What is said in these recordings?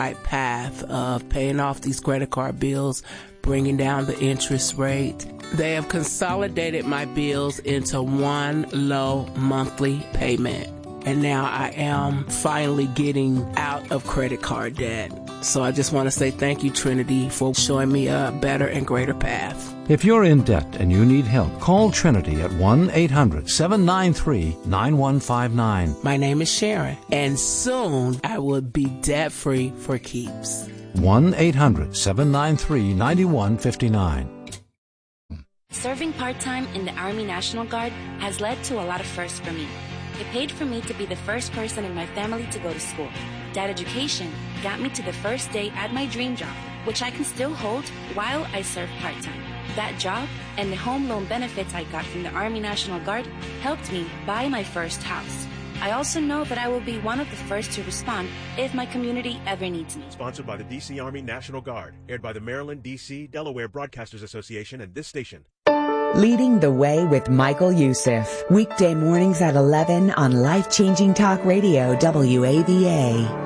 right path of paying off these credit card bills, bringing down the interest rate. They have consolidated my bills into one low monthly payment. And now I am finally getting out of credit card debt. So I just want to say thank you, Trinity, for showing me a better and greater path. If you're in debt and you need help, call Trinity at 1-800-793-9159. My name is Sharon, and soon I will be debt-free for keeps. 1-800-793-9159. Serving part-time in the Army National Guard has led to a lot of firsts for me. It paid for me to be the first person in my family to go to school. That education got me to the first day at my dream job, which I can still hold while I serve part-time. That job and the home loan benefits I got from the Army National Guard helped me buy my first house. I also know that I will be one of the first to respond if my community ever needs me. Sponsored by the D.C. Army National Guard, aired by the Maryland, D.C., Delaware Broadcasters Association and this station. Leading the Way with Michael Youssef. Weekday mornings at 11 on Life-Changing Talk Radio, WAVA.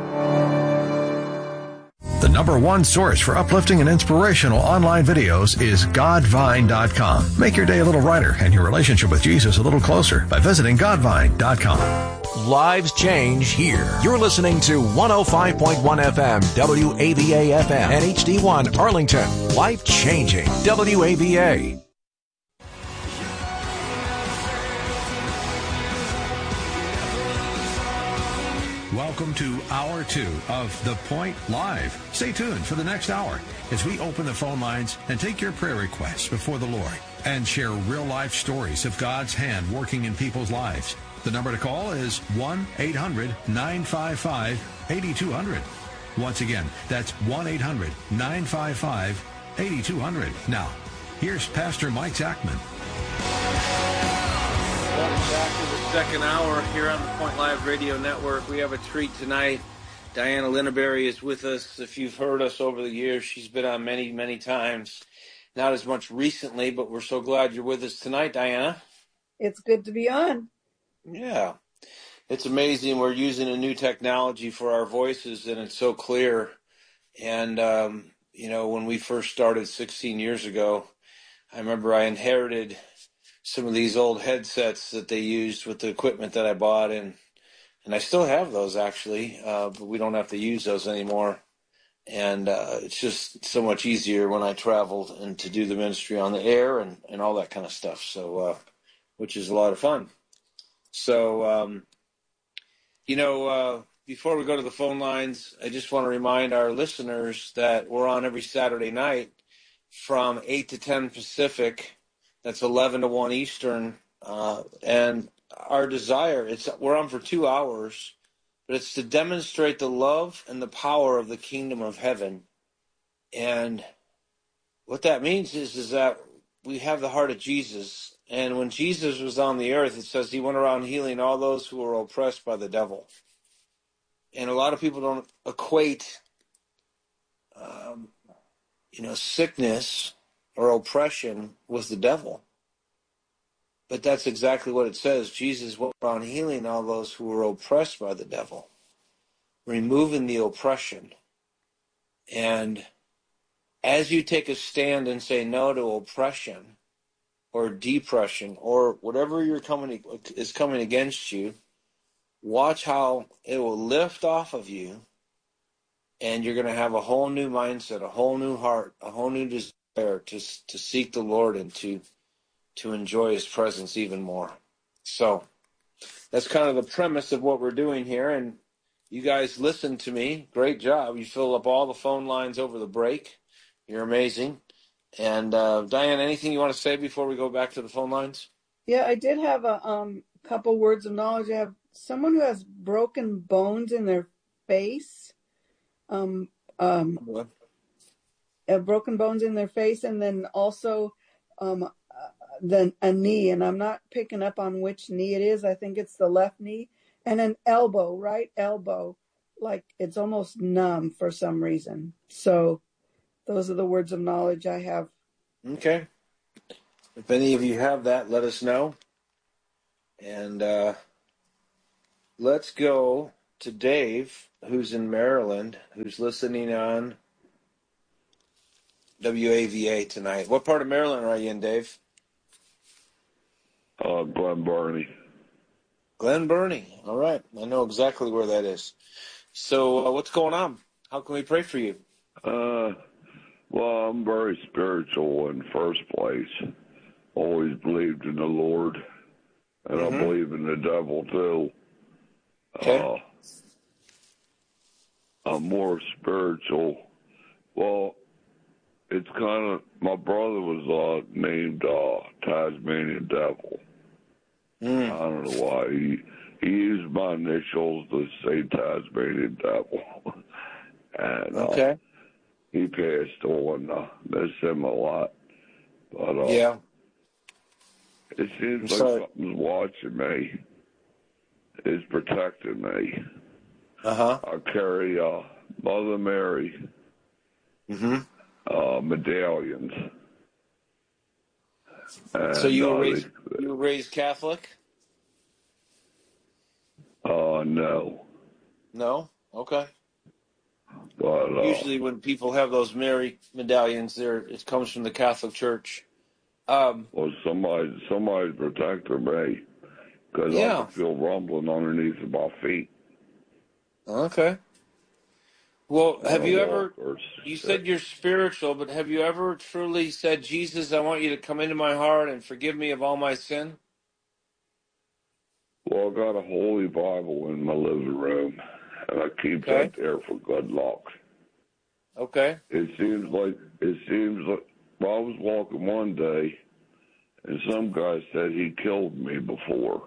The number one source for uplifting and inspirational online videos is Godvine.com. Make your day a little brighter and your relationship with Jesus a little closer by visiting Godvine.com. Lives change here. You're listening to 105.1 FM, WAVA FM, and HD1 Arlington. Life changing, WAVA. Welcome to Hour 2 of The Point Live. Stay tuned for the next hour as we open the phone lines and take your prayer requests before the Lord and share real-life stories of God's hand working in people's lives. The number to call is 1-800-955-8200. Once again, that's 1-800-955-8200. Now, here's Pastor Mike Zachman. Welcome back to the second hour here on the Point Live Radio Network. We have a treat tonight. Diana Linneberry is with us. If you've heard us over the years, she's been on many, many times. Not as much recently, but we're so glad you're with us tonight, Diana. It's good to be on. Yeah. It's amazing. We're using a new technology for our voices, and it's so clear. And, when we first started 16 years ago, I remember I inherited some of these old headsets that they used with the equipment that I bought, and I still have those actually, but we don't have to use those anymore. And it's just so much easier when I traveled and to do the ministry on the air and all that kind of stuff. So, which is a lot of fun. So, before we go to the phone lines, I just want to remind our listeners that we're on every Saturday night from 8 to 10 Pacific. That's 11 to 1 Eastern, and our desire, we're on for 2 hours, but it's to demonstrate the love and the power of the kingdom of heaven. And what that means is that we have the heart of Jesus, and when Jesus was on the earth, it says he went around healing all those who were oppressed by the devil. And a lot of people don't equate, sickness or oppression with the devil. But that's exactly what it says. Jesus went around healing all those who were oppressed by the devil, removing the oppression. And as you take a stand and say no to oppression or depression or whatever is coming against you, watch how it will lift off of you, and you're going to have a whole new mindset, a whole new heart, a whole new desire to seek the Lord and to enjoy his presence even more. So that's kind of the premise of what we're doing here. And you guys listen to me. Great job. You filled up all the phone lines over the break. You're amazing. And Diane, anything you want to say before we go back to the phone lines? Yeah, I did have a couple words of knowledge. I have someone who has broken bones in their face. Broken bones in their face, and then also then a knee, and I'm not picking up on which knee it is. I think it's the left knee, and an elbow, right elbow, like it's almost numb for some reason. So those are the words of knowledge I have. Okay. If any of you have that, let us know. And let's go to Dave, who's in Maryland, who's listening on WAVA tonight. What part of Maryland are you in, Dave? Glen Burnie. Glen Burnie. All right. I know exactly where that is. So what's going on? How can we pray for you? Well, I'm very spiritual in the first place. Always believed in the Lord, and I believe in the devil too. Okay. I'm more spiritual. Well, it's kind of, my brother was named Tasmanian Devil. I don't know why. He used my initials to say Tasmanian Devil. And he passed on. Miss him a lot. But it seems like something's watching me. It's protecting me. I carry Mother Mary medallions. And, so you were raised Catholic? No. No? Okay. But usually when people have those Mary medallions, it comes from the Catholic Church. Well, somebody's protecting me because I can feel rumbling underneath of my feet. Okay. Well, have you ever, you said you're spiritual, but have you ever truly said, Jesus, I want you to come into my heart and forgive me of all my sin? Well, I got a Holy Bible in my living room, and I keep that there for good luck. Okay. It seems like well, I was walking one day, and some guy said he killed me before.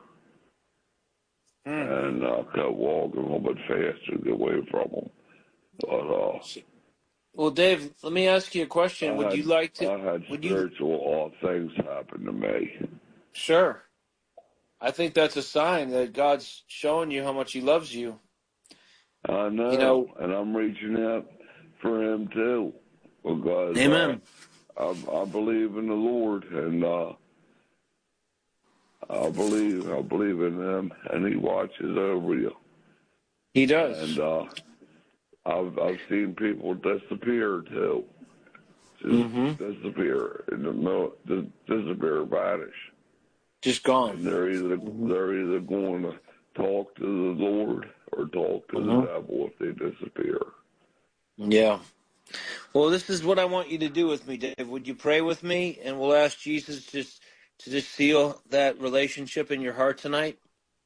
And I kept walking a little bit faster to get away from him. But, well, Dave, let me ask you a question. Would you like to? I had spiritual things happen to me. Sure. I think that's a sign that God's showing you how much He loves you. I know, and I'm reaching out for Him too, because Amen. I believe in the Lord, and I believe in Him, and He watches over you. He does. And I've seen people disappear too, disappear in the middle, disappear, vanish. Just gone. And they're either going to talk to the Lord or talk to the devil if they disappear. Yeah. Well, this is what I want you to do with me, Dave. Would you pray with me, and we'll ask Jesus to just seal that relationship in your heart tonight?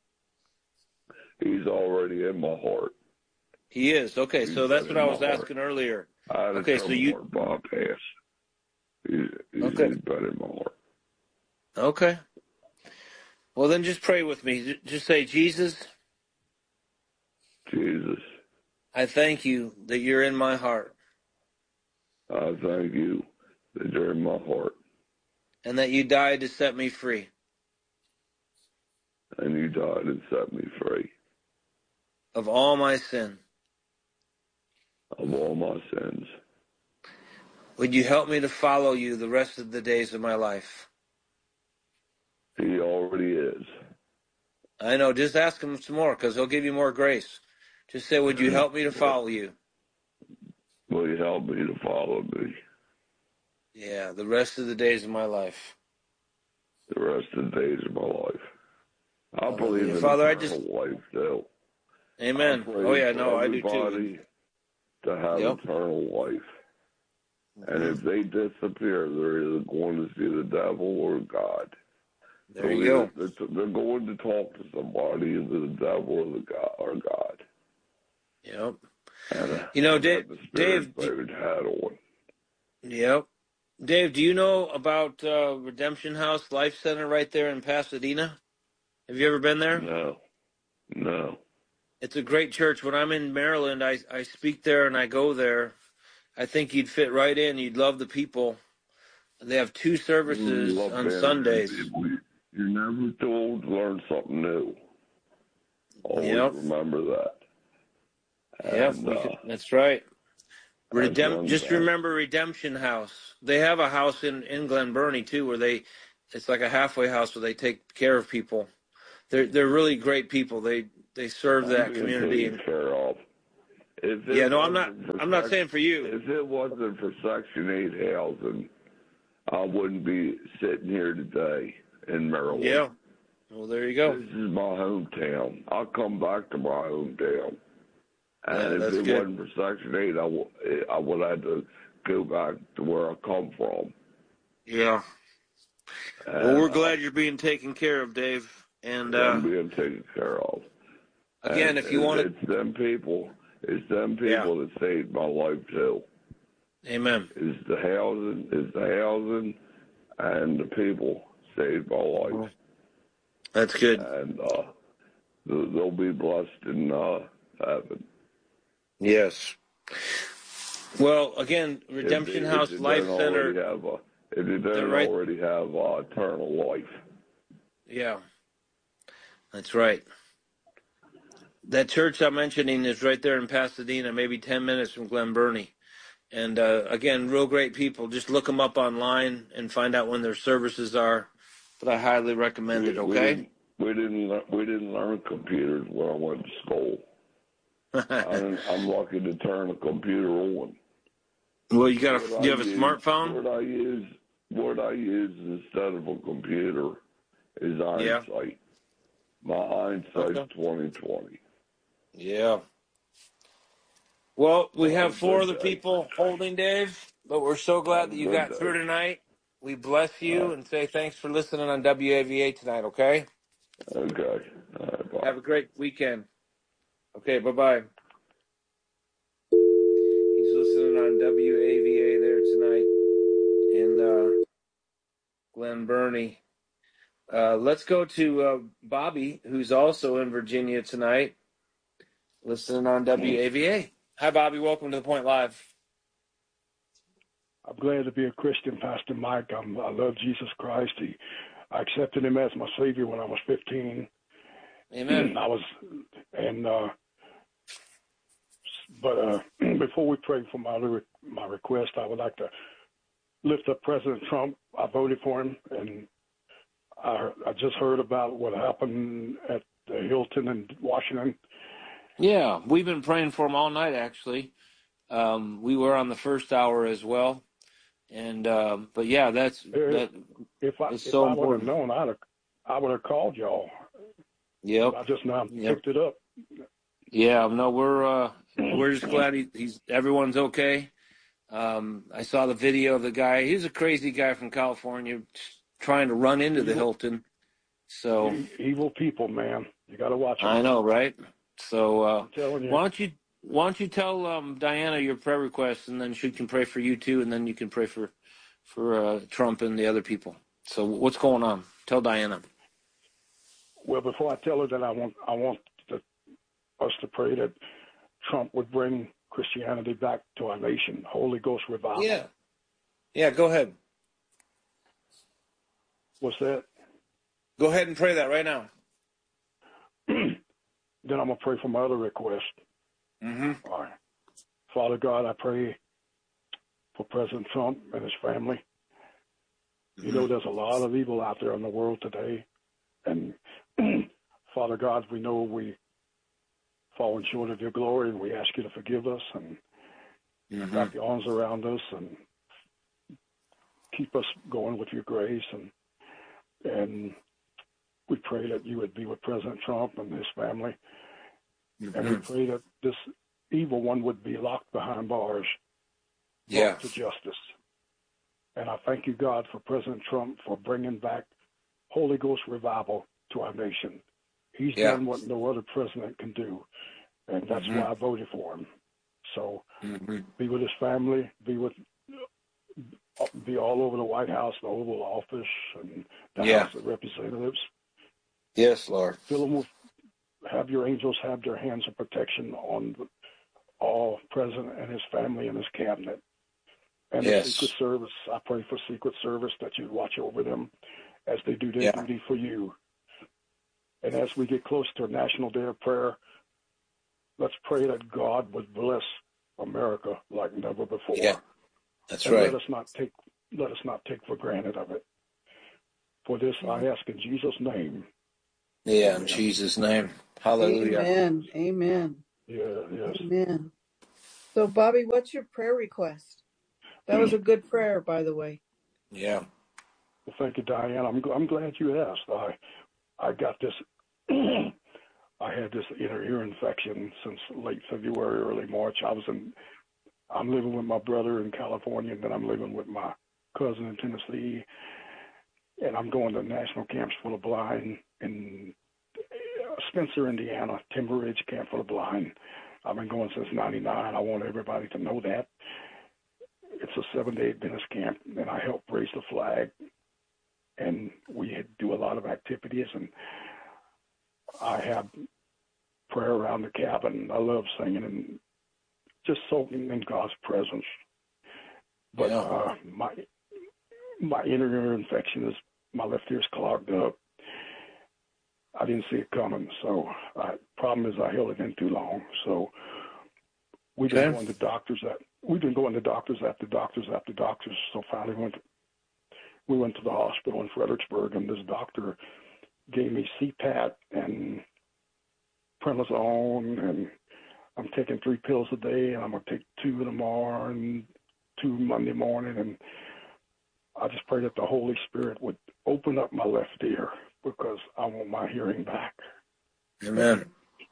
He's already in my heart. He is. Okay, so that's what I was asking earlier. Okay, so you bypass. He's been in my heart. Okay. Well, then just pray with me. Just say, Jesus. Jesus. I thank you that you're in my heart. I thank you that you're in my heart. And that you died to set me free. And you died and set me free. Of all my sin. Of all my sins. Would you help me to follow you the rest of the days of my life? He already is. I know. Just ask him some more, because he'll give you more grace. Just say, would you help me to follow you? Will you help me to follow me? Yeah, the rest of the days of my life. The rest of the days of my life. I believe in Father, eternal life, too. Amen. Oh, yeah, no, I do too. To have eternal life. And if they disappear, they're either going to see the devil or God. There you go. They're going to talk to somebody, either the devil or God. Yep. And, Dave. Hat on. Yep. Dave, do you know about Redemption House Life Center right there in Pasadena? Have you ever been there? No. It's a great church. When I'm in Maryland, I speak there and I go there. I think you'd fit right in. You'd love the people. They have 2 services on Sundays. You're never too old to learn something new. Always remember that. That's right. Just remember Redemption House. They have a house in Glen Burnie too, where it's like a halfway house where they take care of people. they're really great people. They serve that community. Taken care of. I'm not saying for you. If it wasn't for Section 8 housing, I wouldn't be sitting here today in Maryland. Yeah. Well, there you go. This is my hometown. I'll come back to my hometown. And if it wasn't for Section 8, I would have had to go back to where I come from. Yeah. Well, we're glad you're being taken care of, Dave. And I'm being taken care of. Again, if you want to... It's them people that saved my life, too. Amen. It's the housing, and the people saved my life. That's good. And they'll be blessed in heaven. Yes. Well, again, Redemption House Life Center. If they don't already have eternal life. Yeah. That's right. That church I'm mentioning is right there in Pasadena, maybe 10 minutes from Glen Burnie. And, again, real great people. Just look them up online and find out when their services are. But I highly recommend it, okay? We didn't learn computers when I went to school. I'm lucky to turn a computer on. Well, you have a smartphone? What I use instead of a computer is Einsight. My Einsight's 2020. Yeah. Well, we have 4 other people holding, Dave, but we're so glad that you got through tonight. We bless you and say thanks for listening on WAVA tonight, okay? Okay. Bye. Have a great weekend. Okay, bye-bye. He's listening on WAVA there tonight in Glen Burnie. Let's go to Bobby, who's also in Virginia tonight, listening on WAVA. Hi, Bobby. Welcome to The Point Live. I'm glad to be a Christian, Pastor Mike. I love Jesus Christ. I accepted him as my Savior when I was 15. Amen. But before we pray for my request, I would like to lift up President Trump. I voted for him, and I just heard about what happened at the Hilton in Washington. Yeah, we've been praying for him all night, actually. We were on the first hour as well. And but yeah, if I would have known, I would have called y'all. Yep. I just now picked it up. Yeah, no, we're just glad everyone's okay. I saw the video of the guy. He's a crazy guy from California trying to run into the Hilton. So evil people, man. You got to watch them. I know, right? So why don't you tell Diana your prayer request, and then she can pray for you too, and then you can pray for Trump and the other people. So what's going on? Tell Diana. Well, before I tell her that, I want us to pray that Trump would bring Christianity back to our nation. Holy Ghost revival. Yeah. Go ahead. What's that? Go ahead and pray that right now. Then I'm gonna pray for my other request. Mm-hmm. All right. Father God, I pray for President Trump and his family. Mm-hmm. You know, there's a lot of evil out there in the world today. And Father God, we know we fallen short of your glory, and we ask you to forgive us and wrap your arms around us and keep us going with your grace. And we pray that you would be with President Trump and his family. And we pray that this evil one would be locked behind bars, brought to justice. And I thank you, God, for President Trump for bringing back Holy Ghost revival to our nation. He's done what no other president can do, and that's why I voted for him. So be with his family, be all over the White House, the Oval Office, and the House of Representatives. Yes, Lord. Fill them with, have your angels have their hands of protection on all president and his family and his cabinet. And the Secret Service, I pray for Secret Service that you'd watch over them as they do their duty for you. And as we get close to a National Day of Prayer, let's pray that God would bless America like never before. Yeah, that's and right. Let us not take for granted of it. For this I ask in Jesus' name. Yeah, in Jesus' name. Hallelujah. Amen. Amen. Yeah, yes. Amen. So, Bobby, what's your prayer request? That was a good prayer, by the way. Yeah. Well, thank you, Diane. I'm glad you asked. I got this. I had this inner ear infection since late February, early March. I'm living with my brother in California, and then I'm living with my cousin in Tennessee, and I'm going to national camps for the blind in Spencer, Indiana, Timber Ridge Camp for the Blind. I've been going since '99. I want everybody to know that. It's a 7-day Adventist camp, and I help raise the flag, and we do a lot of activities, and I have prayer around the cabin. I love singing and just soaking in God's presence. But my inner ear infection is, my left ear's clogged up. I didn't see it coming, so problem is I held it in too long. So we've been going to doctors after doctors. So finally we went to the hospital in Fredericksburg, and this doctor gave me CPAP and prednisone, and I'm taking 3 pills a day, and I'm going to take 2 tomorrow and 2 Monday morning, and I just pray that the Holy Spirit would open up my left ear because I want my hearing back. Amen.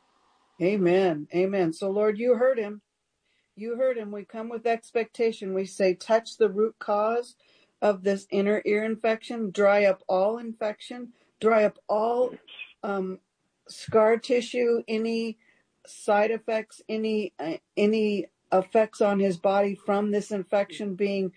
Amen. Amen. So, Lord, you heard him. You heard him. We come with expectation. We say, touch the root cause of this inner ear infection, dry up all infection, dry up all scar tissue, any side effects, any effects on his body from this infection being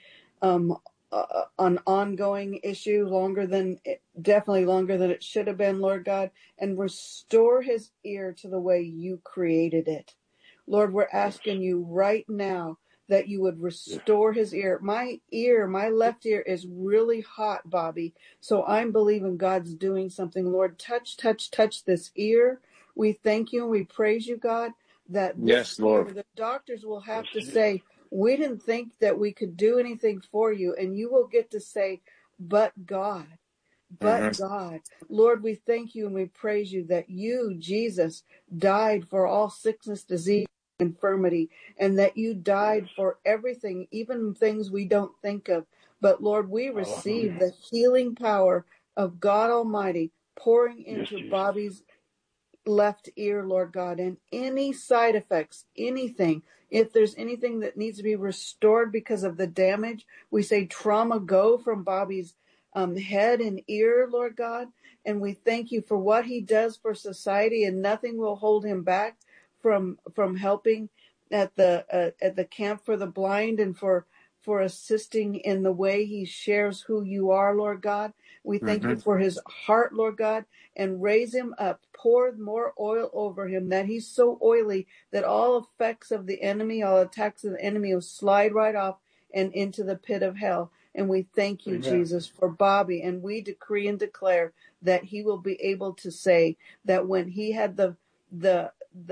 an ongoing issue, definitely longer than it should have been, Lord God, and restore his ear to the way you created it. Lord, we're asking you right now that you would restore his ear. My left ear is really hot, Bobby. So I'm believing God's doing something. Lord, touch this ear. We thank you and we praise you, God, that this ear, the doctors will have to say, we didn't think that we could do anything for you. And you will get to say, but God. But God, Lord, we thank you and we praise you that you, Jesus, died for all sickness, disease, infirmity, and that you died for everything, even things we don't think of. But Lord, we receive the healing power of God Almighty pouring into Bobby's left ear, Lord God, and any side effects, anything, if there's anything that needs to be restored because of the damage, we say trauma go from Bobby's head and ear, Lord God, and we thank you for what he does for society, and nothing will hold him back from helping at the camp for the blind and for assisting in the way he shares who you are, Lord God. We thank you for his heart, Lord God, and raise him up. Pour more oil over him, that he's so oily that all effects of the enemy, all attacks of the enemy will slide right off and into the pit of hell. And we thank you, Jesus, for Bobby. And we decree and declare that he will be able to say that when he had the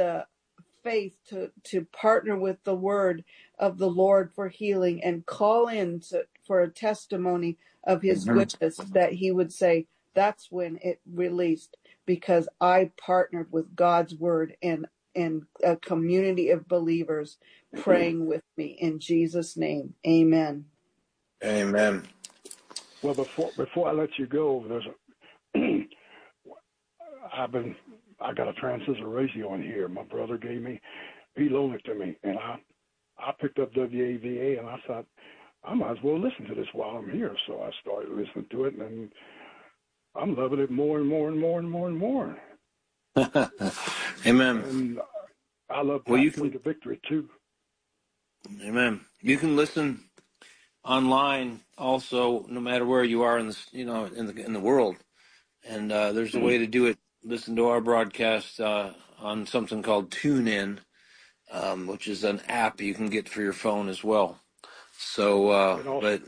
faith to partner with the word of the Lord for healing and call in for a testimony of his goodness, that he would say, that's when it released, because I partnered with God's word and a community of believers praying with me in Jesus' name. Amen. Amen. Well, before I let you go, I got a transistor radio in here. My brother gave me. He loaned it to me, and I picked up WAVA, and I thought I might as well listen to this while I'm here. So I started listening to it, and I'm loving it more and more and more and more and more. Amen. And I love Pathway to Victory too. Amen. You can listen online also, no matter where you are in the world. And there's a way to do it. Listen to our broadcast on something called TuneIn, which is an app you can get for your phone as well. So,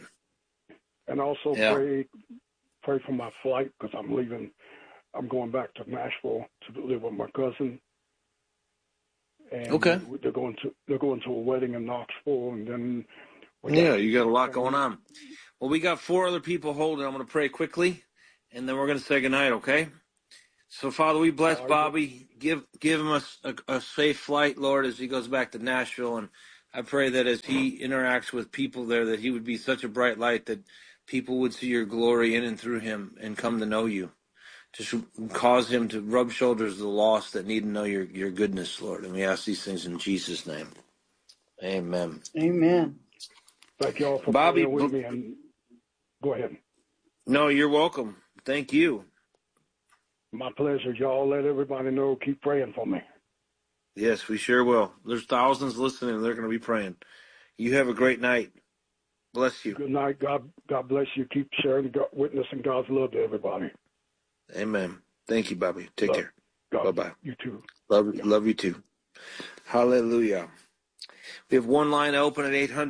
pray for my flight, because I'm leaving. I'm going back to Nashville to live with my cousin. And they're going to a wedding in Knoxville, and then you got a lot going on. Well, we got 4 other people holding. I'm going to pray quickly, and then we're going to say goodnight, okay? So, Father, we bless Bobby. Give him a safe flight, Lord, as he goes back to Nashville. And I pray that as he interacts with people there, that he would be such a bright light that people would see your glory in and through him and come to know you. Just cause him to rub shoulders with the lost that need to know your goodness, Lord. And we ask these things in Jesus' name. Amen. Amen. Thank you all for Bobby, praying with me. And go ahead. No, you're welcome. Thank you. My pleasure. Y'all let everybody know. Keep praying for me. Yes, we sure will. There's thousands listening. They're going to be praying. You have a great night. Bless you. Good night. God bless you. Keep sharing, witnessing God's love to everybody. Amen. Thank you, Bobby. Take care. Bye-bye. You too. Love you too. Hallelujah. We have one line open at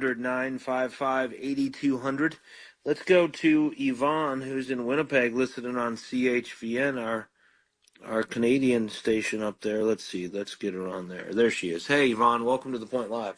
800-955-8200. Let's go to Yvonne, who's in Winnipeg, listening on CHVN, our Canadian station up there. Let's see. Let's get her on there. There she is. Hey, Yvonne. Welcome to The Point Live.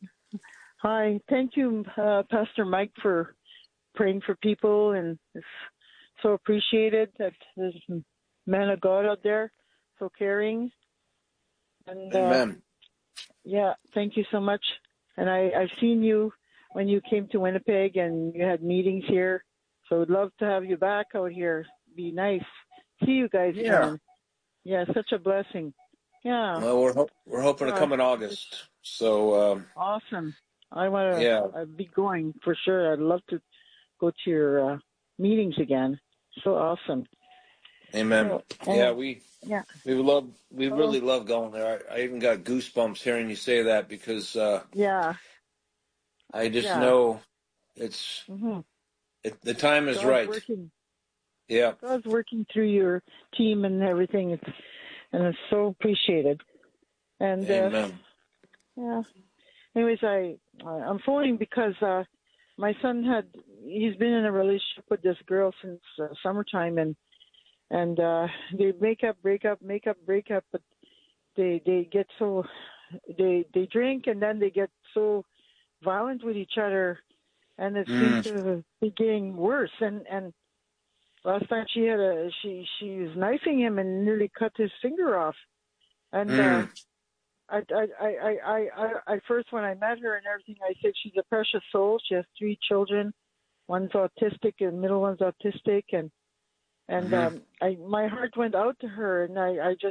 Hi. Thank you, Pastor Mike, for praying for people, and it's so appreciated that there's a man of God out there, so caring. And Amen. yeah, thank you so much. And I've seen you when you came to Winnipeg and you had meetings here, so I'd love to have you back out here. Be nice. See you guys again. Yeah, such a blessing. Yeah. Well, we're hoping to come in August. So awesome. I want to. Yeah. I'd be going for sure. I'd love to go to your meetings again. So awesome. Amen. We really love going there. I even got goosebumps hearing you say that because I just know it's the time is God's right. Working. Yeah. God's working through your team and everything, and it's so appreciated. And Amen. Anyways, I'm phoning because my son he's been in a relationship with this girl since summertime, and they break up, but they get so they drink, and then they get so violent with each other, and it seems to be getting worse. And last time she was knifing him and nearly cut his finger off. And I first, when I met her and everything, I said she's a precious soul. She has 3 children. One's autistic, and middle one's autistic, and my heart went out to her, and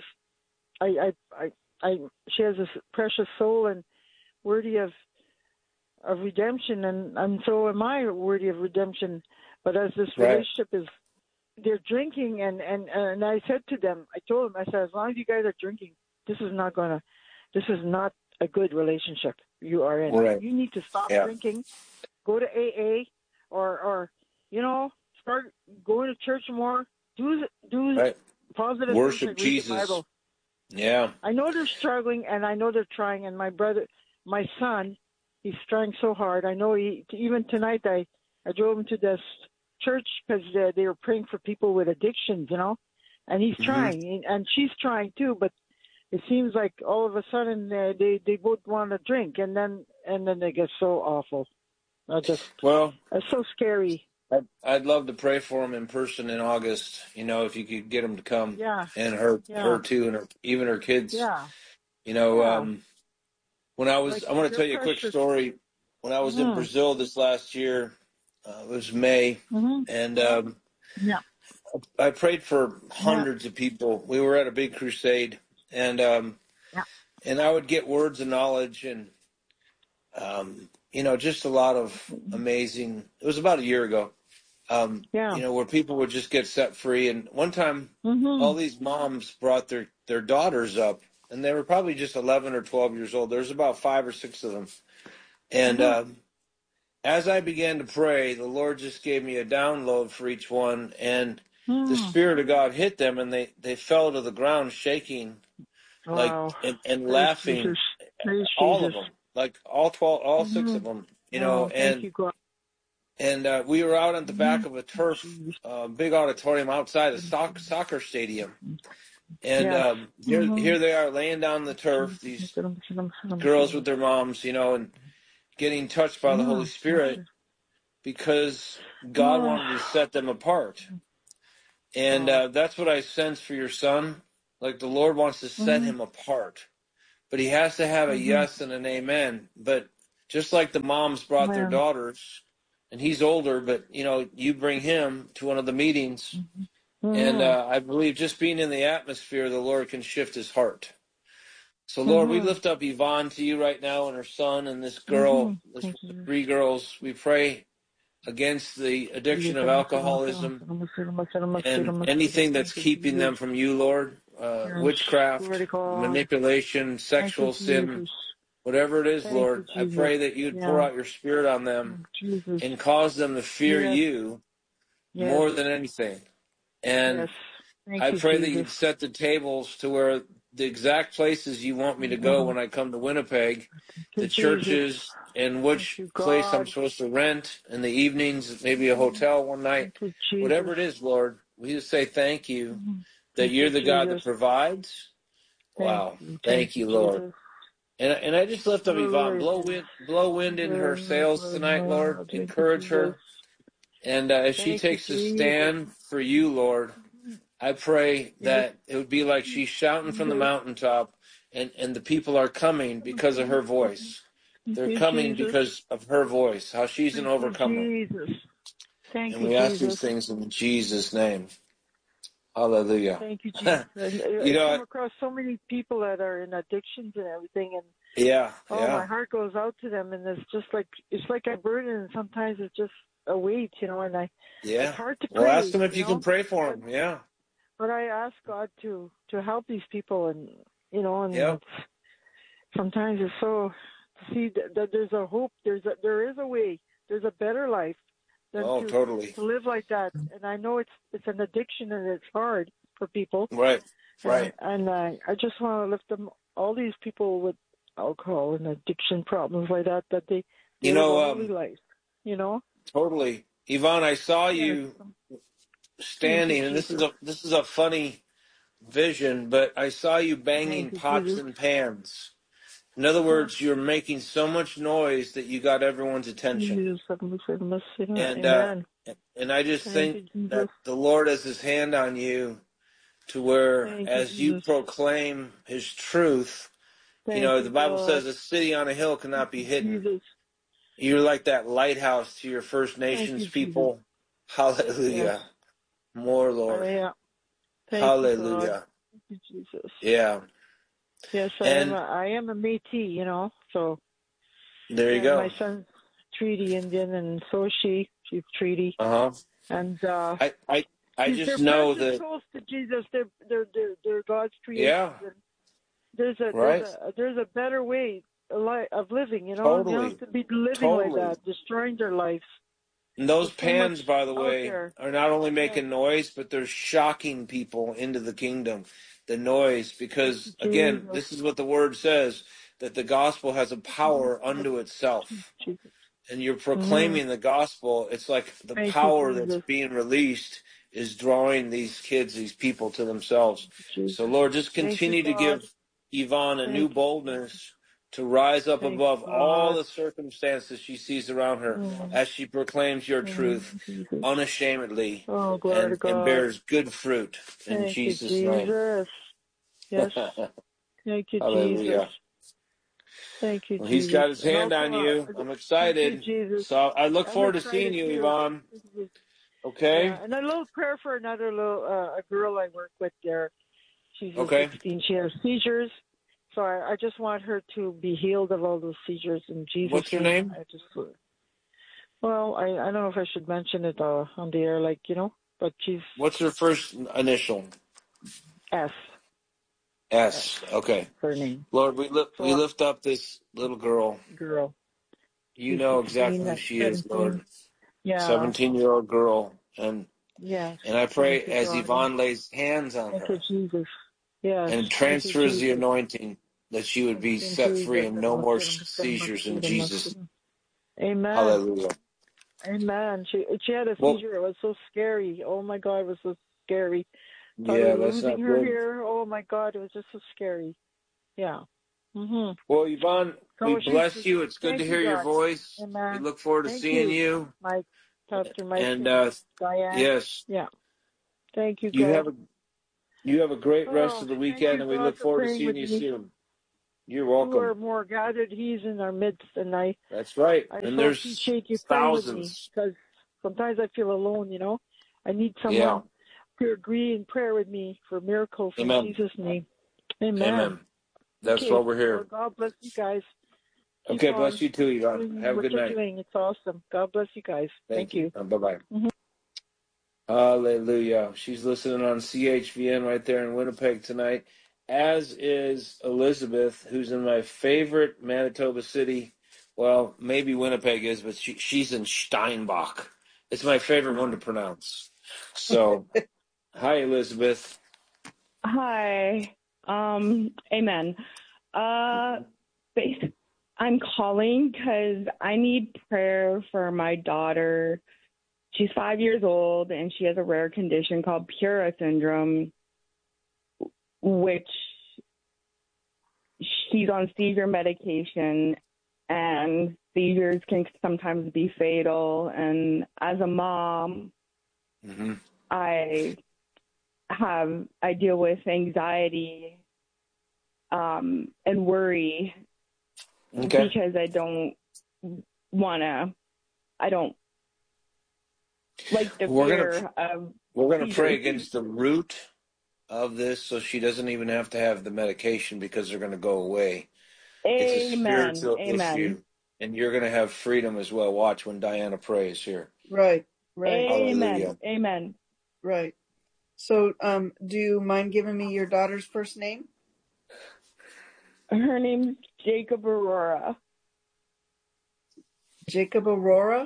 she has this precious soul and worthy of redemption, and so am I worthy of redemption. But as this relationship is, they're drinking, and I said to them, I told them, I said, as long as you guys are drinking, this is not a good relationship you are in. Right. You need to stop drinking, go to AA, or start going to church more. Do positive worship things, Jesus. Read the Bible. Yeah. I know they're struggling, and I know they're trying. And my son, he's trying so hard. I know even tonight I drove him to this church because they were praying for people with addictions, and he's trying, and she's trying too. But it seems like all of a sudden they both want to drink, and then they get so awful. It's so scary. I'd love to pray for him in person in August. If you could get him to come, and her too, and even her kids. Yeah. When I want to tell you a quick story. When I was in Brazil this last year, it was May, and I prayed for hundreds of people. We were at a big crusade, and I would get words of knowledge and just a lot of amazing. It was about a year ago. Where people would just get set free. And one time, all these moms brought their daughters up, and they were probably just 11 or 12 years old. There's about 5 or 6 of them. And as I began to pray, the Lord just gave me a download for each one, and the Spirit of God hit them, and they fell to the ground shaking, and laughing. All of them, like all 6 of them, Thank you, God. And we were out on the back of a turf, big auditorium outside a soccer stadium. And here they are laying down the turf, these girls with their moms, and getting touched by the Holy Spirit because God wanted to set them apart. And that's what I sense for your son. Like the Lord wants to set him apart. But he has to have a yes and an amen. But just like the moms brought their daughters, and he's older, but, you bring him to one of the meetings. And I believe just being in the atmosphere, the Lord can shift his heart. So, Lord, we lift up Yvonne to you right now and her son and this girl, this 3 girls. We pray against the addiction of alcoholism and anything that's keeping them from you, Lord. Witchcraft, manipulation, sexual sin, whatever it is, Lord. I pray that you'd pour out your spirit on them and cause them to fear you more than anything. And I pray that you'd set the tables to where the exact places you want me to go when I come to Winnipeg, the churches, and which place I'm supposed to rent in the evenings, maybe a hotel one night, whatever it is, Lord. We just say thank you that you're the God that provides. Wow. Thank you, Lord. And I just lift up Yvonne. Blow wind in her sails tonight, Lord. Encourage her. And as she takes a stand for you, Lord, I pray that it would be like she's shouting from the mountaintop, and the people are coming because of her voice. They're coming because of her voice, how she's an overcomer. And we ask these things in Jesus' name. Hallelujah. Thank you, Jesus. I come across so many people that are in addictions and everything, and my heart goes out to them, and it's like a burden, and sometimes it's just a weight, and it's hard to pray. Well, ask them if you can pray for them. Yeah. But I ask God to help these people, and sometimes it's so to see that there's a hope, there is a way, there's a better life than to live like that. And I know it's an addiction and it's hard for people. Right. And I just want to lift them, all these people with alcohol and addiction problems like that they live a holy life. Totally. Yvonne, I saw you standing, and this is a funny vision, but I saw you banging pots and pans. In other words, you're making so much noise that you got everyone's attention. And I just think that the Lord has his hand on you to where as you proclaim his truth, the Bible says a city on a hill cannot be hidden. You're like that lighthouse to your First Nations people. Hallelujah. More, Lord. Hallelujah. Thank you, Jesus. Yeah. Yes, I am a Métis, so. There you go. My son's Treaty Indian, and so is she. She's Treaty. And I just know that they're souls to Jesus. They're God's creation. Yeah. There's a better way of living, Totally. You don't have to be living like that, destroying their lives. And those pans, by the way, are not only making noise, but they're shocking people into the kingdom. The noise, because, again, this is what the Word says, that the gospel has a power unto itself. And you're proclaiming the gospel. It's like the power that's being released is drawing these kids, these people to themselves. So, Lord, just continue to give Yvonne a new boldness to rise up above all the circumstances she sees around her as she proclaims your truth unashamedly and bears good fruit in Jesus' name. Yes. Thank you, Hallelujah. Jesus. Thank you, well, Jesus. He's got his hand on you. I'm excited. So I look forward to seeing you, Yvonne. Okay? Yeah, and a little prayer for another little a girl I work with there. She's 16. She has seizures. So I just want her to be healed of all those seizures in Jesus' name. What's her name? I don't know if I should mention it on the air, but she's... What's her first initial? S. Okay. Her name. Lord, we lift up this little girl. You know exactly who she is, Lord. Yeah. 17-year-old girl. And I pray as Yvonne lays hands on her. Thank you, Jesus. Yes. And transfers the anointing, that she would be set free and no more seizures in Jesus. Amen. Hallelujah. Amen. She had a seizure. It was so scary. Oh my God, it was so scary. Yeah, that's not losing her good. here. Oh my God, it was just so scary. Yeah. Mm-hmm. Well, Yvonne, we bless you. It's good to hear your voice. Amen. We look forward to seeing you. Mike, Pastor Mike, and Diane. yes. Yeah. Thank you, You God. have a great rest of the Thank weekend, you, and we God, look for forward to praying seeing with you me. soon. You're Two or welcome. more gathered, He's in our midst, and That's right. I And so there's appreciate you praying with me, thousands. because sometimes I feel alone, I need Yeah. someone to agree in prayer with me for miracles in Amen. Jesus' name. Amen. Amen. That's Okay. why we're here. Well, God bless you guys. Keep Okay, bless on you too, Yvonne. doing Have a what good you're night. doing. It's awesome. God bless you guys. Thank you. Bye-bye. Mhm. Hallelujah. She's listening on CHVN right there in Winnipeg tonight, as is Elizabeth, who's in my favorite Manitoba city. Well, maybe Winnipeg is, but she's in Steinbach. It's my favorite one to pronounce. So, hi, Elizabeth. Hi. Amen. I'm calling because I need prayer for my daughter. She's 5 years old, and she has a rare condition called Pura syndrome, which she's on seizure medication, and seizures can sometimes be fatal. And as a mom, I deal with anxiety and worry because I don't like the fear of We're going to pray seizures. against the root of this so she doesn't even have to have the medication because they're going to go away. It's a spiritual issue, and you're going to have freedom as well. Watch when Diana prays here. Right. Hallelujah. Amen. Right. So, do you mind giving me your daughter's first name? Her name's Jacob Aurora. Jacob Aurora?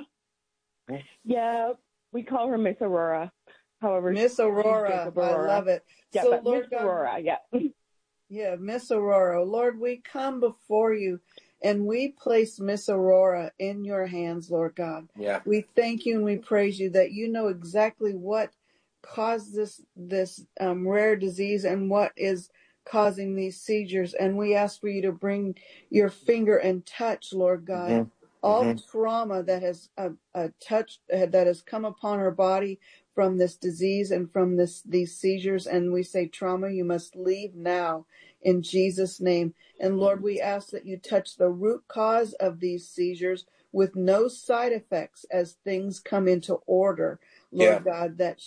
Yeah, we call her Miss Aurora. However, Miss Aurora. I love it. Yeah, so, but Lord Miss God, Aurora, yeah. Yeah, Miss Aurora. Lord, we come before you and we place Miss Aurora in your hands, Lord God. Yeah. We thank you and we praise you that you know exactly what caused this rare disease and what is causing these seizures. And we ask for you to bring your finger and touch, Lord God, all trauma that has that has come upon her body from this disease and from these seizures. And we say, trauma, you must leave now in Jesus' name. And Lord, we ask that you touch the root cause of these seizures with no side effects as things come into order, Lord God, that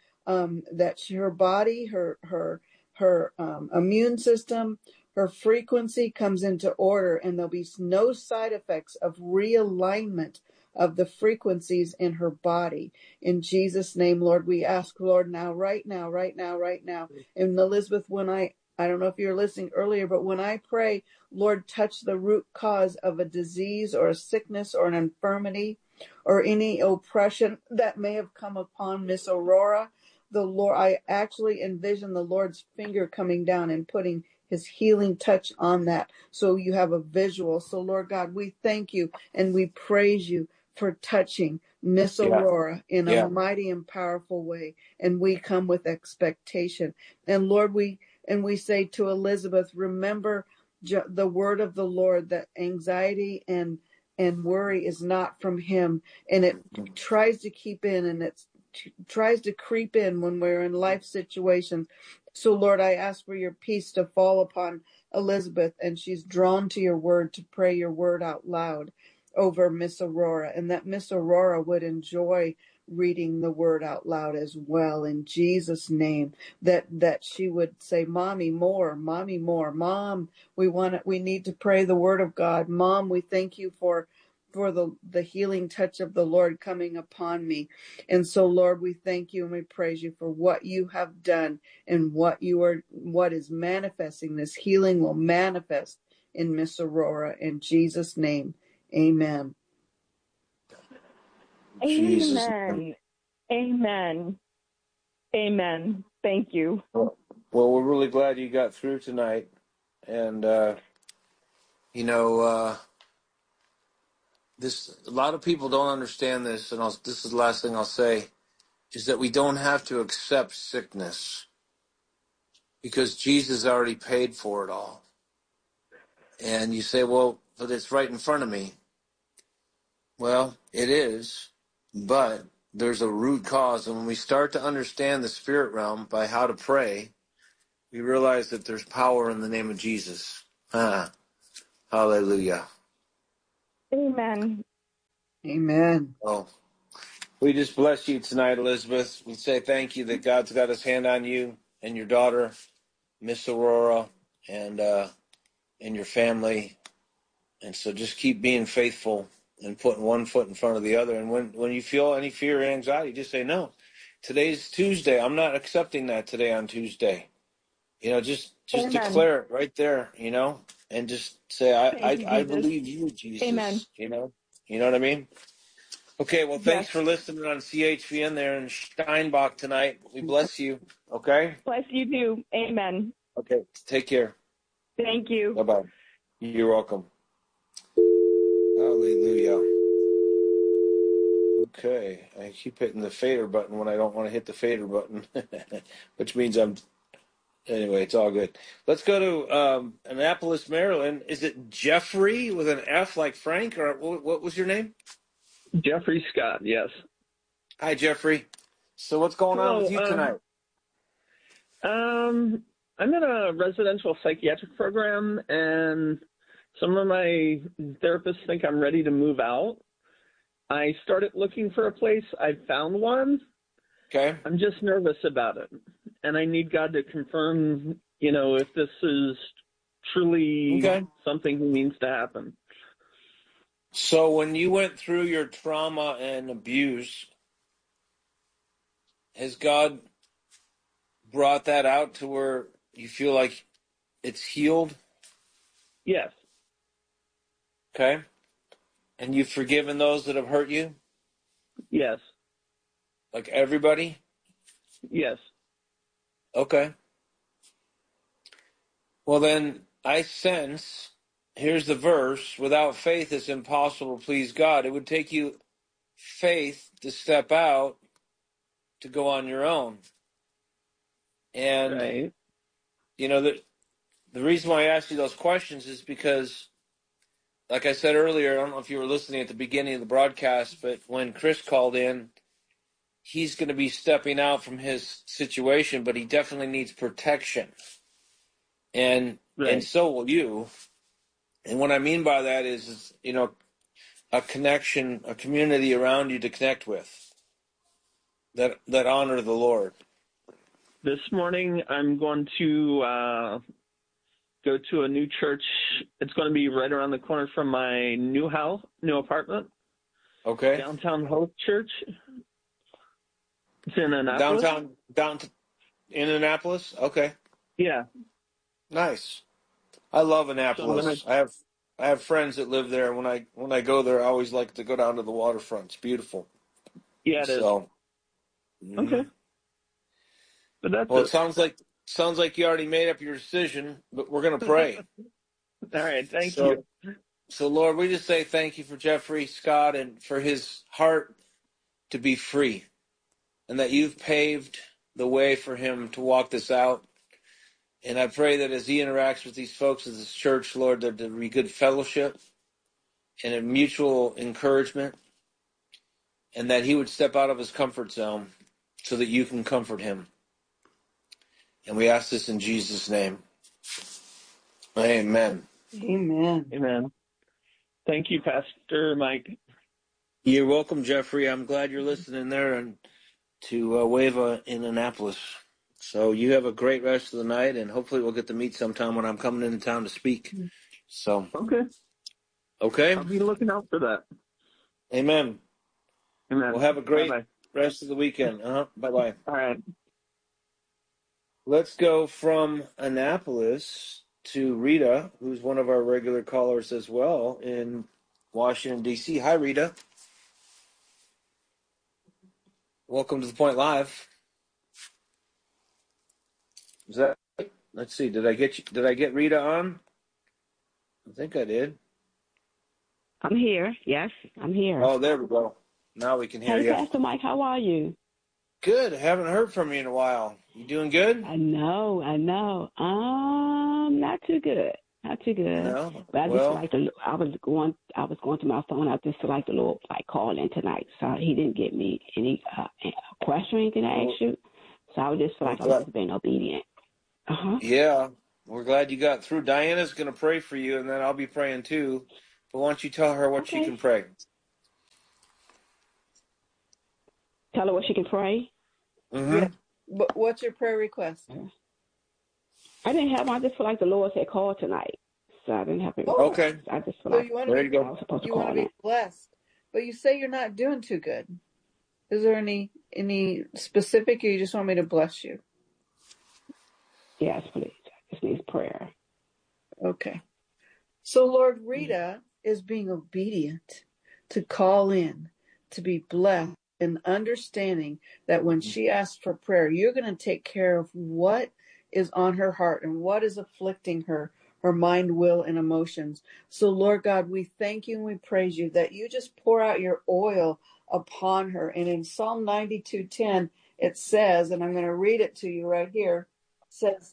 her body, her immune system, her frequency comes into order, and there'll be no side effects of realignment of the frequencies in her body. In Jesus' name, Lord, we ask, Lord, now, right now. And Elizabeth, I don't know if you're listening earlier, but when I pray, Lord, touch the root cause of a disease or a sickness or an infirmity or any oppression that may have come upon Miss Aurora. I actually envision the Lord's finger coming down and putting his healing touch on that. So you have a visual. So Lord God, we thank you and we praise you for touching Miss Aurora in a mighty and powerful way. And we come with expectation. And Lord, we say to Elizabeth, remember the word of the Lord, that anxiety and worry is not from him. And it tries to keep in, and it tries to creep in when we're in life situations. So Lord, I ask for your peace to fall upon Elizabeth, and she's drawn to your word to pray your word out loud over Miss Aurora, and that Miss Aurora would enjoy reading the word out loud as well, in Jesus' name, that she would say, mommy more, mom, we need to pray the word of God. Mom, we thank you for the healing touch of the Lord coming upon me. And so, Lord, we thank you and we praise you for what you have done and what is manifesting. This healing will manifest in Miss Aurora, in Jesus' name. Amen. Jesus. Amen. Thank you. Well, we're really glad you got through tonight. And, a lot of people don't understand this, and this is the last thing I'll say, is that we don't have to accept sickness because Jesus already paid for it all. And you say, well, but it's right in front of me. Well, it is, but there's a root cause. And when we start to understand the spirit realm by how to pray, we realize that there's power in the name of Jesus. Hallelujah. Amen. Amen. Oh, we just bless you tonight, Elizabeth. We say thank you that God's got his hand on you and your daughter, Miss Aurora, and your family. And so just keep being faithful and putting one foot in front of the other. And when you feel any fear or anxiety, just say, no, today's Tuesday. I'm not accepting that today on Tuesday. Just Amen. declare it right there, and just say, Thank you, I Jesus. believe you, Jesus. Amen. You know what I mean? Okay, well, thanks Yes. for listening on CHVN there in Steinbach tonight. We bless you, okay? Bless you too. Amen. Okay, take care. Thank you. Bye-bye. You're welcome. Hallelujah. Okay, I keep hitting the fader button when I don't want to hit the fader button, which means anyway, it's all good. Let's go to Annapolis, Maryland. Is it Jeffrey with an F like Frank, or what was your name? Jeffrey Scott, yes. Hi, Jeffrey. So what's going on with you tonight? I'm in a residential psychiatric program, and some of my therapists think I'm ready to move out. I started looking for a place. I found one. Okay. I'm just nervous about it, and I need God to confirm, if this is truly something that needs to happen. So when you went through your trauma and abuse, has God brought that out to where you feel like it's healed? Yes. Okay. And you've forgiven those that have hurt you? Yes. Like everybody? Yes. Okay. Well, then I sense, here's the verse, without faith it's impossible to please God. It would take you faith to step out to go on your own. And, right. The reason why I asked you those questions is because, like I said earlier, I don't know if you were listening at the beginning of the broadcast, but when Chris called in, he's going to be stepping out from his situation, but he definitely needs protection. And so will you. And what I mean by that is a connection, a community around you to connect with that honor the Lord. This morning I'm going to go to a new church. It's going to be right around the corner from my new apartment. Okay. Downtown Hope Church. It's in Annapolis. Downtown in Annapolis? Okay. Yeah. Nice. I love Annapolis. I have friends that live there. When I go there, I always like to go down to the waterfront. It's beautiful. Yeah, it is. Okay. But that's it sounds like you already made up your decision, but we're going to pray. All right, thank you. So, Lord, we just say thank you for Jeffrey Scott and for his heart to be free, and that you've paved the way for him to walk this out. And I pray that as he interacts with these folks at this church, Lord, that there be good fellowship and a mutual encouragement, and that he would step out of his comfort zone so that you can comfort him. And we ask this in Jesus' name. Amen. Amen. Amen. Thank you, Pastor Mike. You're welcome, Jeffrey. I'm glad you're listening there and to Wava in Annapolis. So you have a great rest of the night, and hopefully we'll get to meet sometime when I'm coming into town to speak. So Okay? I'll be looking out for that. Amen. Amen. Well, have a great Bye-bye. rest of the weekend. Bye-bye. All right. Let's go from Annapolis to Rita, who's one of our regular callers as well in Washington, D.C. Hi, Rita. Welcome to The Point Live. Is that? Let's see. Did I get Rita on? I think I did. I'm here. Yes, I'm here. Oh, there we go. Now we can hear you. Hey, Pastor Mike, how are you? Good. Haven't heard from you in a while. You doing good? I know. Not too good. Not too good. No. But I just Well, feel like I was going through my phone. I just feel like the Lord like called in tonight. So he didn't give me any question or anything to ask you. So I would just feel like I was just being obedient. Yeah. We're glad you got through. Diana's going to pray for you, and then I'll be praying too. But why don't you tell her what she can pray? Tell her what she can pray? Mm-hmm. Yeah. But what's your prayer request? I didn't have one. I just feel like the Lord said call tonight. So I didn't have any Okay. I just feel So like you want there you go. I was supposed to you want call to in. be blessed, but you say you're not doing too good. Is there any specific, or you just want me to bless you? Yes, please. I just need prayer. Okay. So, Lord, Rita is being obedient to call in, to be blessed, and understanding that when she asks for prayer, you're going to take care of what is on her heart and what is afflicting her mind, will, and emotions. So, Lord God, we thank you and we praise you that you just pour out your oil upon her. And in Psalm 92:10, it says, and I'm going to read it to you right here, it says,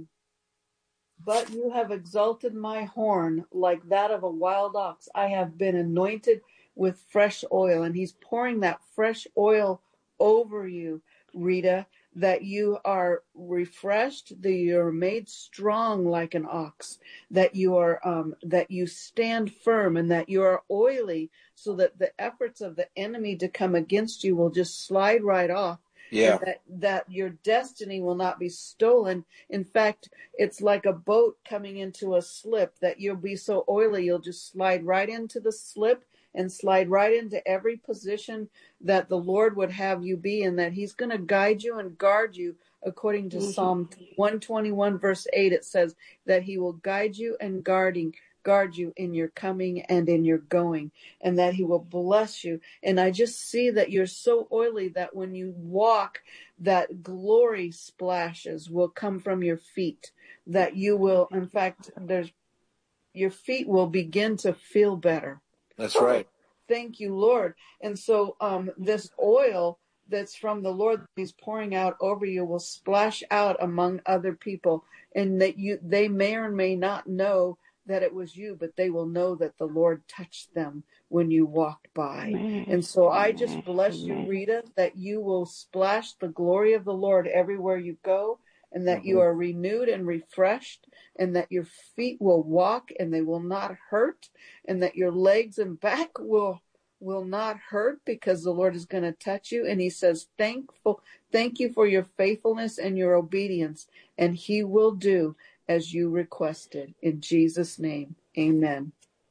but you have exalted my horn like that of a wild ox. I have been anointed with fresh oil. And he's pouring that fresh oil over you, Rita, that you are refreshed, that you're made strong like an ox, that you are that you stand firm, and that you are oily, so that the efforts of the enemy to come against you will just slide right off. Yeah. And that your destiny will not be stolen. In fact, it's like a boat coming into a slip, that you'll be so oily, you'll just slide right into the slip and slide right into every position that the Lord would have you be, and that he's going to guide you and guard you according to Psalm 121 verse 8. It says that he will guide you and guard you in your coming and in your going, and that he will bless you. And I just see that you're so oily that when you walk, that glory splashes will come from your feet, that you will, in fact, your feet will begin to feel better. That's right. Thank you, Lord. And so this oil that's from the Lord that he's pouring out over you will splash out among other people, and that they may or may not know that it was you, but they will know that the Lord touched them when you walked by. Amen. And so I just bless Amen. you, Rita, that you will splash the glory of the Lord everywhere you go, and that you are renewed and refreshed, and that your feet will walk and they will not hurt, and that your legs and back will not hurt, because the Lord is going to touch you. And he says, thank you for your faithfulness and your obedience, and he will do as you requested. In Jesus' name, amen.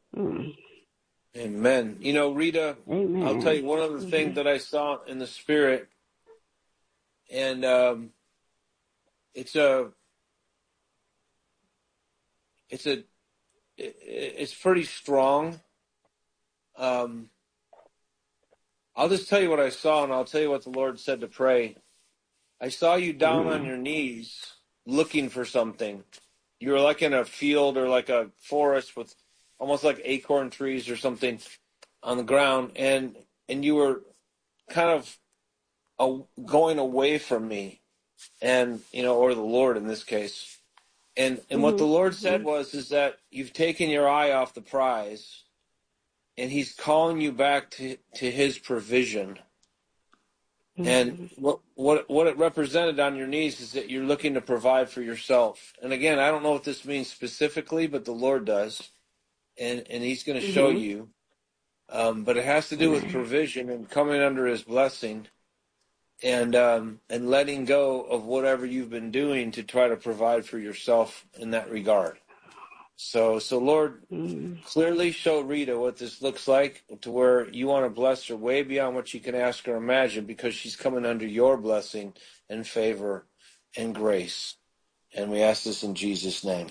Amen. You know, Rita, Amen. I'll tell you one other thing that I saw in the spirit, and it's pretty strong. I'll just tell you what I saw, and I'll tell you what the Lord said to pray. I saw you down on your knees looking for something. You were like in a field or like a forest with almost like acorn trees or something on the ground, and you were kind of going away from me, and or the Lord in this case. And what the Lord said is that you've taken your eye off the prize, and he's calling you back to his provision. And what it represented on your knees is that you're looking to provide for yourself. And again, I don't know what this means specifically, but the Lord does. And he's going to show you. But it has to do with provision and coming under his blessing, and letting go of whatever you've been doing to try to provide for yourself in that regard. So Lord, clearly show Rita what this looks like, to where you want to bless her way beyond what she can ask or imagine, because she's coming under your blessing and favor and grace. And we ask this in Jesus' name.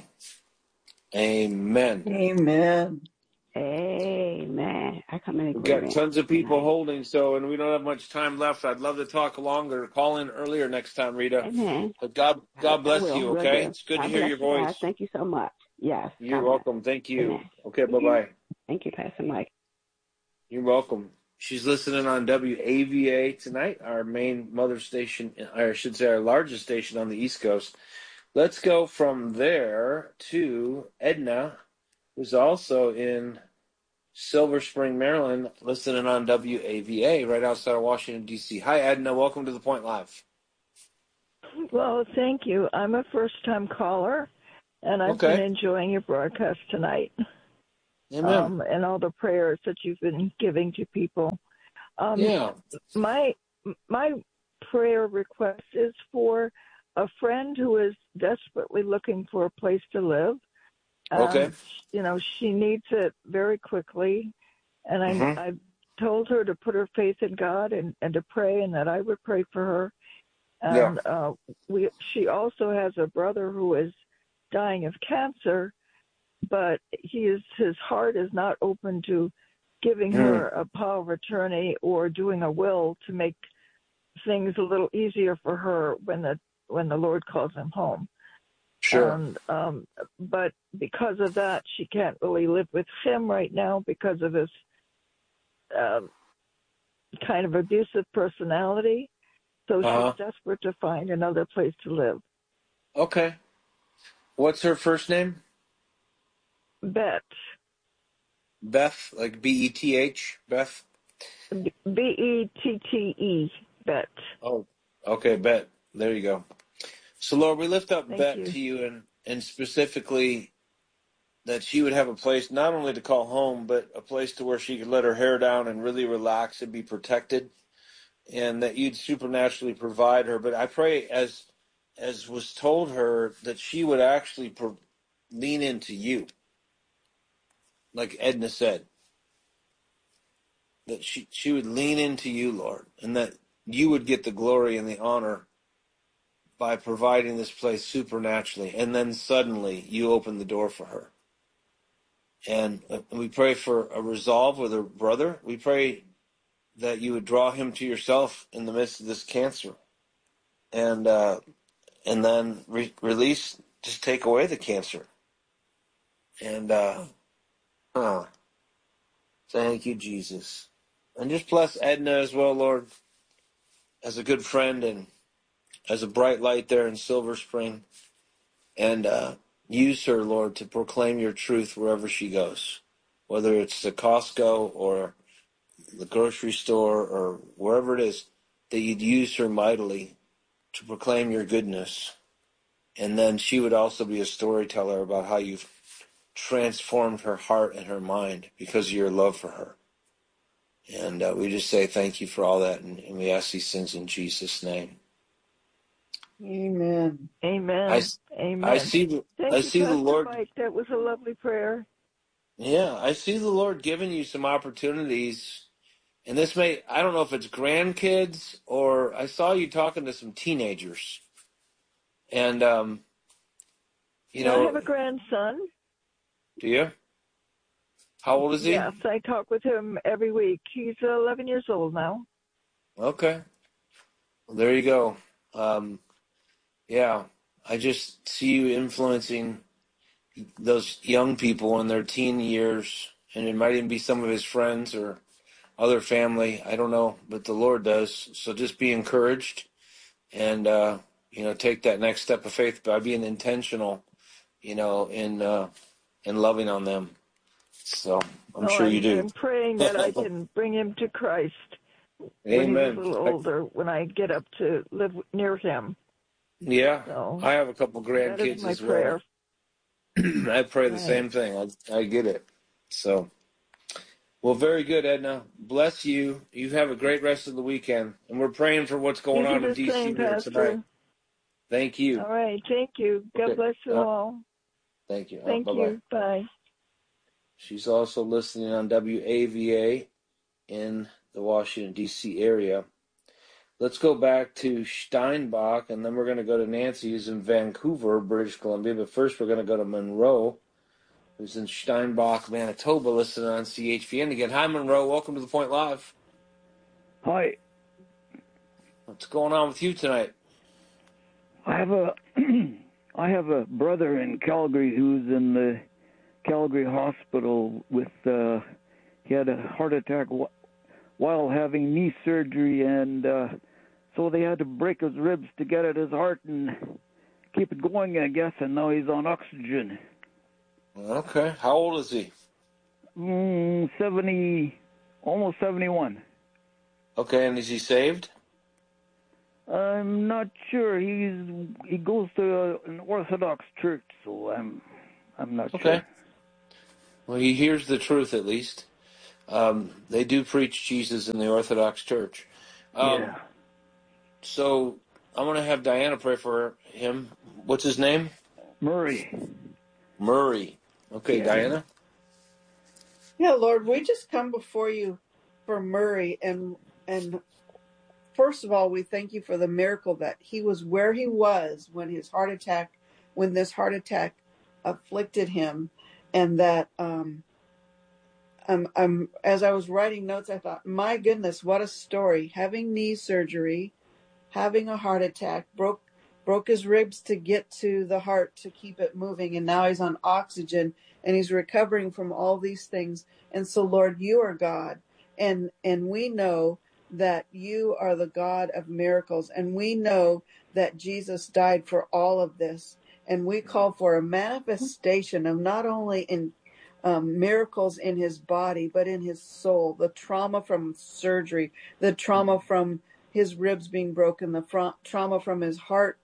Amen. Amen. Amen. I come in We've agreement. got tons of people holding, and we don't have much time left. I'd love to talk longer. Call in earlier next time, Rita. Amen. But God bless you, okay? It's good to hear your voice. Guys. Thank you so much. Yes. You're welcome. Thank you. Amen. Okay, bye-bye. Thank you, Pastor Mike. You're welcome. She's listening on WAVA tonight, our main mother station, or I should say our largest station on the East Coast. Let's go from there to Edna, who's also in Silver Spring, Maryland, listening on WAVA right outside of Washington, D.C. Hi, Edna. Welcome to The Point Live. Well, thank you. I'm a first-time caller, and I've been enjoying your broadcast tonight. Amen. And all the prayers that you've been giving to people. My prayer request is for a friend who is desperately looking for a place to live. She needs it very quickly, and I've told her to put her faith in God and to pray, and that I would pray for her. And she also has a brother who is dying of cancer, but his heart is not open to giving her a power of attorney or doing a will to make things a little easier for her when the Lord calls him home. Sure. And, but because of that, she can't really live with him right now because of his kind of abusive personality. So she's desperate to find another place to live. Okay. What's her first name? Beth. Beth, like B-E-T-H, Beth? B-E-T-T-E, Beth. Oh, okay, Beth. There you go. So, Lord, we lift up Beth to you, and specifically that she would have a place not only to call home, but a place to where she could let her hair down and really relax and be protected, and that you'd supernaturally provide her. But I pray, as was told her, that she would actually lean into you, like Edna said, that she would lean into you, Lord, and that you would get the glory and the honor by providing this place supernaturally, and then suddenly you open the door for her. And we pray for a resolve with her brother. We pray that you would draw him to yourself in the midst of this cancer, and then release, just take away the cancer. And thank you, Jesus. And just bless Edna as well, Lord, as a good friend and as a bright light there in Silver Spring. And use her, Lord, to proclaim your truth wherever she goes, whether it's the Costco or the grocery store or wherever it is, that you'd use her mightily to proclaim your goodness. And then she would also be a storyteller about how you've transformed her heart and her mind because of your love for her. And we just say thank you for all that, and we ask these things in Jesus' name. Amen. Amen. Amen. I see the Lord. Mike. That was a lovely prayer. Yeah, I see the Lord giving you some opportunities. And this I don't know if it's grandkids or I saw you talking to some teenagers. And, I have a grandson. Do you? How old is he? Yes, I talk with him every week. He's 11 years old now. Okay. Well, there you go. Yeah, I just see you influencing those young people in their teen years, and it might even be some of his friends or other family. I don't know, but the Lord does. So just be encouraged and, take that next step of faith by being intentional, in loving on them. So I'm sure you do. I'm praying that I can bring him to Christ when Amen. he's a little older, when I get up to live near him. Yeah, so, I have a couple grandkids as well. I pray the same thing. I get it. So, well, very good, Edna. Bless you. You have a great rest of the weekend. And we're praying for what's going on in D.C. here tonight. Thank you. All right. Thank you. God bless you all. Thank you. Thank you. Bye. She's also listening on WAVA in the Washington, D.C. area. Let's go back to Steinbach, and then we're going to go to Nancy, who's in Vancouver, British Columbia. But first, we're going to go to Monroe, who's in Steinbach, Manitoba, listening on CHVN again. Hi, Monroe. Welcome to The Point Live. Hi. What's going on with you tonight? I have a brother in Calgary who's in the Calgary hospital with he had a heart attack while having knee surgery, and so they had to break his ribs to get at his heart, and keep it going, I guess, and now he's on oxygen. Okay. How old is he? 70, almost 71. Okay, and is he saved? I'm not sure. He goes to an Orthodox church, so I'm not sure. Okay. Well, he hears the truth at least. They do preach Jesus in the Orthodox Church. Yeah. So I'm going to have Diana pray for him. What's his name? Murray. Okay, yeah. Diana? Yeah, Lord, we just come before you for Murray. And first of all, we thank you for the miracle that he was where he was when this heart attack afflicted him. And that as I was writing notes, I thought, my goodness, what a story. Having knee surgery, having a heart attack, broke his ribs to get to the heart to keep it moving, and now he's on oxygen and he's recovering from all these things. And so, Lord, you are God, and we know that you are the God of miracles, and we know that Jesus died for all of this, and we call for a manifestation of not only in miracles in his body, but in his soul, the trauma from surgery, the trauma from his ribs being broken, the trauma from his heart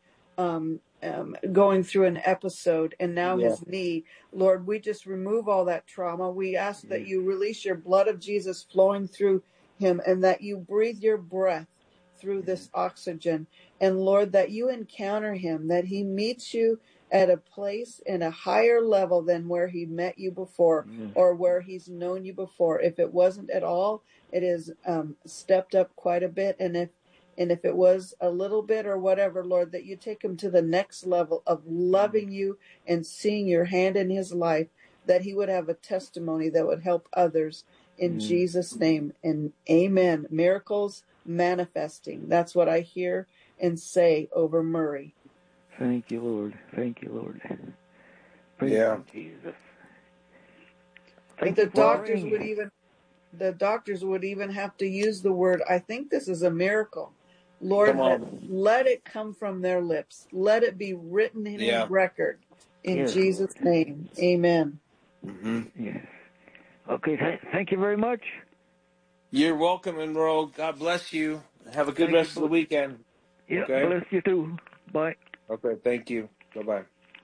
going through an episode, and now his knee. Lord, we just remove all that trauma. We ask that you release your blood of Jesus flowing through him, and that you breathe your breath through this oxygen. And Lord, that you encounter him, that he meets you at a place in a higher level than where he met you before, or where he's known you before. If it wasn't at all, it is stepped up quite a bit. And if it was a little bit or whatever, Lord, that you take him to the next level of loving you and seeing your hand in his life, that he would have a testimony that would help others in Jesus' name. And amen. Miracles manifesting. That's what I hear and say over Murray. Thank you, Lord. Thank you, Lord. Praise you, Jesus. But the doctors would even have to use the word, I think this is a miracle. Lord, let it come from their lips. Let it be written in his record. In Jesus' name. Amen. Yes. Okay, thank you very much. You're welcome, Monroe. God bless you. Have a good rest of the weekend. Yeah, bless you too. Bye. Okay, thank you. Bye-bye.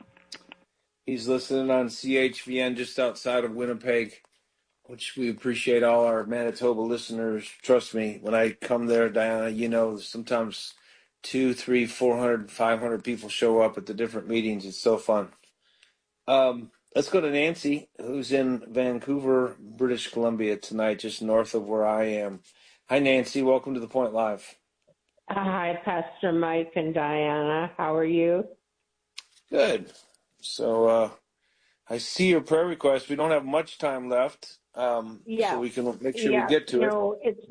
He's listening on CHVN just outside of Winnipeg, which we appreciate all our Manitoba listeners. Trust me, when I come there, Diana, sometimes 200, 300, 400, 500 people show up at the different meetings. It's so fun. Let's go to Nancy, who's in Vancouver, British Columbia tonight, just north of where I am. Hi, Nancy. Welcome to The Point Live. Hi, Pastor Mike and Diana. How are you? Good. So I see your prayer request. We don't have much time left, so we can make sure we get to it. No, it's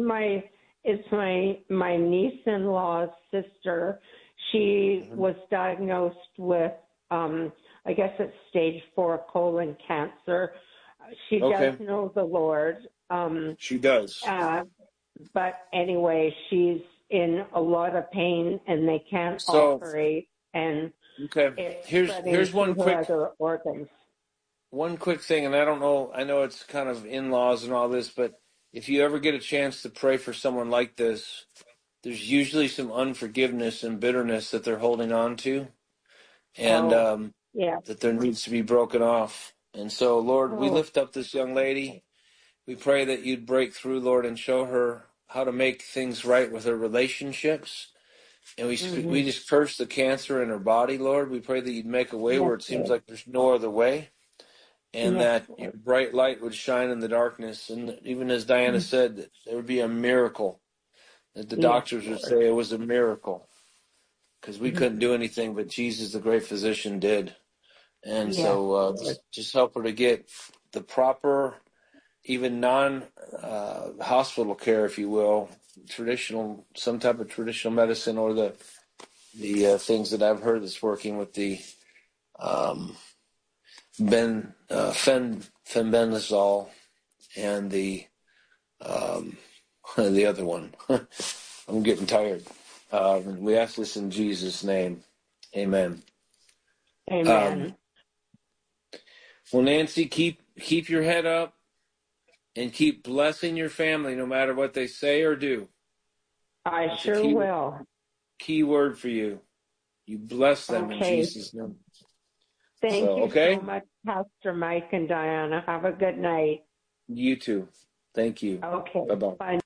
my niece-in-law's sister. She was diagnosed with, I guess it's stage 4 colon cancer. She does know the Lord. She does. But anyway, she's in a lot of pain, and they can't operate. And here's one quick other organs. One quick thing, and I don't know. I know it's kind of in-laws and all this, but if you ever get a chance to pray for someone like this, there's usually some unforgiveness and bitterness that they're holding on to, and that there needs to be broken off. And so, Lord, we lift up this young lady. We pray that you'd break through, Lord, and show her how to make things right with her relationships. And we just curse the cancer in her body, Lord. We pray that you'd make a way where it seems like there's no other way. And that your bright light would shine in the darkness. And even as Diana said, that there would be a miracle. That the doctors would say it was a miracle. Because we couldn't do anything, but Jesus, the great physician, did. And so just help her to get the proper, even non-hospital care, if you will, some type of traditional medicine, or the things that I've heard that's working with the fenbendazole and the other one. I'm getting tired. We ask this in Jesus' name. Amen. Amen. Well, Nancy, keep your head up and keep blessing your family no matter what they say or do. That's sure will. Key word for you. You bless them in Jesus' name. Thank you so much, Pastor Mike and Diana. Have a good night. You too. Thank you. Okay. Bye-bye. Bye.